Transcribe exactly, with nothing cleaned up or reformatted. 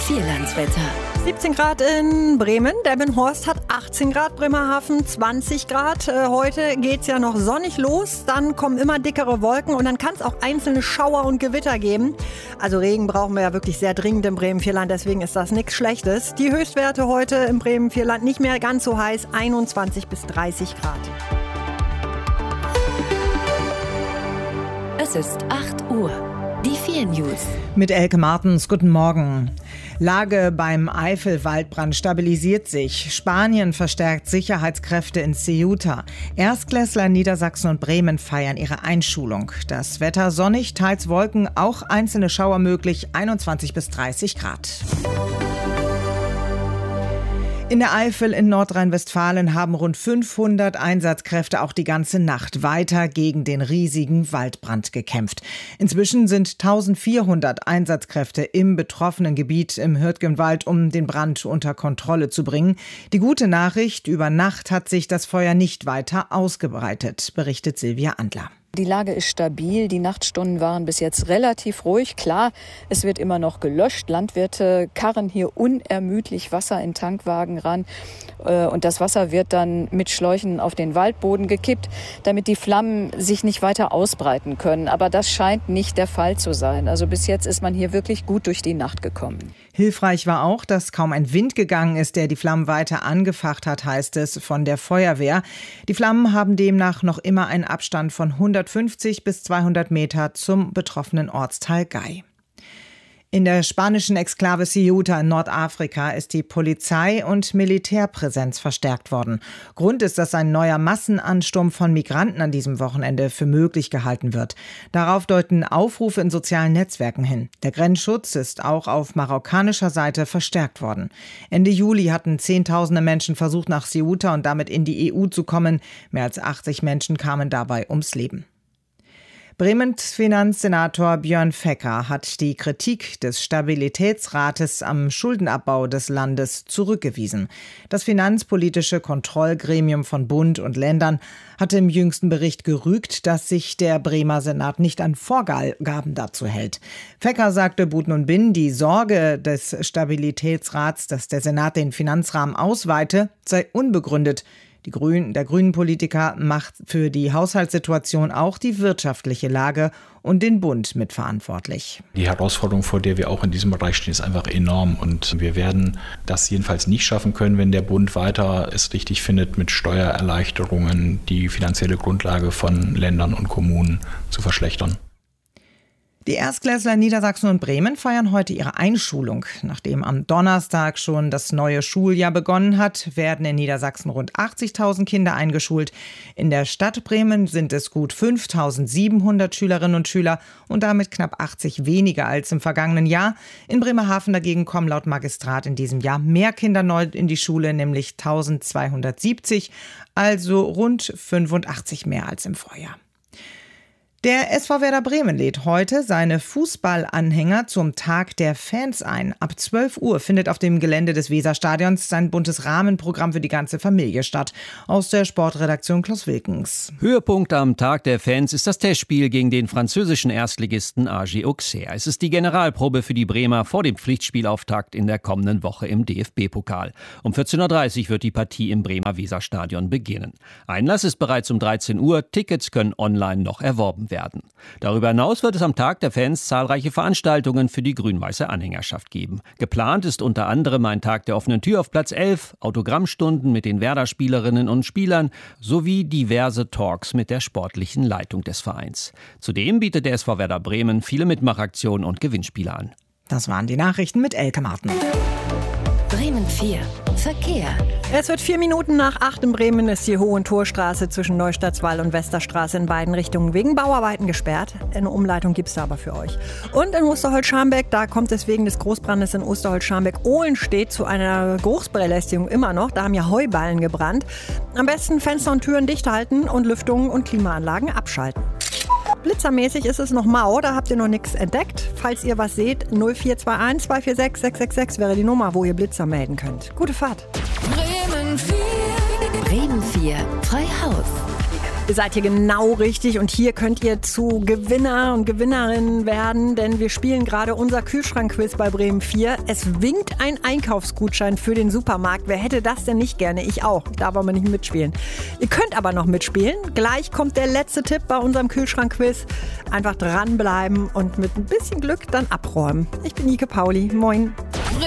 Vierlandswetter. siebzehn Grad in Bremen, Delmenhorst hat achtzehn Grad, Bremerhaven zwanzig Grad. Äh, heute geht's ja noch sonnig los, dann kommen immer dickere Wolken und dann kann es auch einzelne Schauer und Gewitter geben. Also Regen brauchen wir ja wirklich sehr dringend im Bremen-Vierland, deswegen ist das nichts Schlechtes. Die Höchstwerte heute im Bremen-Vierland nicht mehr ganz so heiß, einundzwanzig bis dreißig Grad. Es ist acht Uhr. Die vier News. Mit Elke Martens, guten Morgen. Lage beim Eifelwaldbrand stabilisiert sich. Spanien verstärkt Sicherheitskräfte in Ceuta. Erstklässler in Niedersachsen und Bremen feiern ihre Einschulung. Das Wetter sonnig, teils Wolken, auch einzelne Schauer möglich, einundzwanzig bis dreißig Grad. In der Eifel in Nordrhein-Westfalen haben rund fünfhundert Einsatzkräfte auch die ganze Nacht weiter gegen den riesigen Waldbrand gekämpft. Inzwischen sind eintausendvierhundert Einsatzkräfte im betroffenen Gebiet im Hürtgenwald, um den Brand unter Kontrolle zu bringen. Die gute Nachricht: Über Nacht hat sich das Feuer nicht weiter ausgebreitet, berichtet Silvia Andler. Die Lage ist stabil. Die Nachtstunden waren bis jetzt relativ ruhig. Klar, es wird immer noch gelöscht. Landwirte karren hier unermüdlich Wasser in Tankwagen ran. Und das Wasser wird dann mit Schläuchen auf den Waldboden gekippt, damit die Flammen sich nicht weiter ausbreiten können. Aber das scheint nicht der Fall zu sein. Also bis jetzt ist man hier wirklich gut durch die Nacht gekommen. Hilfreich war auch, dass kaum ein Wind gegangen ist, der die Flammen weiter angefacht hat, heißt es von der Feuerwehr. Die Flammen haben demnach noch immer einen Abstand von hundertfünfzig bis zweihundert Meter zum betroffenen Ortsteil Gei. In der spanischen Exklave Ceuta in Nordafrika ist die Polizei- und Militärpräsenz verstärkt worden. Grund ist, dass ein neuer Massenansturm von Migranten an diesem Wochenende für möglich gehalten wird. Darauf deuten Aufrufe in sozialen Netzwerken hin. Der Grenzschutz ist auch auf marokkanischer Seite verstärkt worden. Ende Juli hatten Zehntausende Menschen versucht, nach Ceuta und damit in die E U zu kommen. Mehr als achtzig Menschen kamen dabei ums Leben. Bremens Finanzsenator Björn Fecker hat die Kritik des Stabilitätsrates am Schuldenabbau des Landes zurückgewiesen. Das finanzpolitische Kontrollgremium von Bund und Ländern hatte im jüngsten Bericht gerügt, dass sich der Bremer Senat nicht an Vorgaben dazu hält. Fecker sagte Buten und Bin, die Sorge des Stabilitätsrats, dass der Senat den Finanzrahmen ausweite, sei unbegründet. Die Grünen, der Grünen-Politiker macht für die Haushaltssituation auch die wirtschaftliche Lage und den Bund mitverantwortlich. Die Herausforderung, vor der wir auch in diesem Bereich stehen, ist einfach enorm. Und wir werden das jedenfalls nicht schaffen können, wenn der Bund weiter es richtig findet, mit Steuererleichterungen die finanzielle Grundlage von Ländern und Kommunen zu verschlechtern. Die Erstklässler in Niedersachsen und Bremen feiern heute ihre Einschulung. Nachdem am Donnerstag schon das neue Schuljahr begonnen hat, werden in Niedersachsen rund achtzigtausend Kinder eingeschult. In der Stadt Bremen sind es gut fünftausendsiebenhundert Schülerinnen und Schüler und damit knapp achtzig weniger als im vergangenen Jahr. In Bremerhaven dagegen kommen laut Magistrat in diesem Jahr mehr Kinder neu in die Schule, nämlich eintausendzweihundertsiebzig, also rund fünfundachtzig mehr als im Vorjahr. Der S V Werder Bremen lädt heute seine Fußballanhänger zum Tag der Fans ein. Ab zwölf Uhr findet auf dem Gelände des Weserstadions sein buntes Rahmenprogramm für die ganze Familie statt. Aus der Sportredaktion Klaus Wilkens. Höhepunkt am Tag der Fans ist das Testspiel gegen den französischen Erstligisten A G Auxerre. Es ist die Generalprobe für die Bremer vor dem Pflichtspielauftakt in der kommenden Woche im D F B-Pokal. Um vierzehn Uhr dreißig wird die Partie im Bremer Weserstadion beginnen. Einlass ist bereits um dreizehn Uhr. Tickets können online noch erworben werden. Darüber hinaus wird es am Tag der Fans zahlreiche Veranstaltungen für die grün-weiße Anhängerschaft geben. Geplant ist unter anderem ein Tag der offenen Tür auf Platz elf, Autogrammstunden mit den Werder-Spielerinnen und Spielern sowie diverse Talks mit der sportlichen Leitung des Vereins. Zudem bietet der S V Werder Bremen viele Mitmachaktionen und Gewinnspiele an. Das waren die Nachrichten mit Elke Marten. Bremen vier. Verkehr. Es wird vier Minuten nach acht in Bremen, ist die Hohentorstraße zwischen Neustadtswall und Westerstraße in beiden Richtungen wegen Bauarbeiten gesperrt. Eine Umleitung gibt es da aber für euch. Und in Osterholz-Scharmbeck, da kommt es wegen des Großbrandes in Osterholz-Scharmbeck-Ohlenstedt zu einer Geruchsbelästigung immer noch. Da haben ja Heuballen gebrannt. Am besten Fenster und Türen dicht halten und Lüftungen und Klimaanlagen abschalten. Blitzermäßig ist es noch mau, da habt ihr noch nichts entdeckt. Falls ihr was seht, null vier zwei eins zwei vier sechs sechs sechs sechs wäre die Nummer, wo ihr Blitzer melden könnt. Gute Fahrt. Bremen vier. Bremen vier. Frei Haus. Ihr seid hier genau richtig und hier könnt ihr zu Gewinner und Gewinnerinnen werden, denn wir spielen gerade unser Kühlschrankquiz bei Bremen vier. Es winkt ein Einkaufsgutschein für den Supermarkt. Wer hätte das denn nicht gerne? Ich auch. Da wollen wir nicht mitspielen. Ihr könnt aber noch mitspielen. Gleich kommt der letzte Tipp bei unserem Kühlschrankquiz. Einfach dranbleiben und mit ein bisschen Glück dann abräumen. Ich bin Nike Pauli. Moin.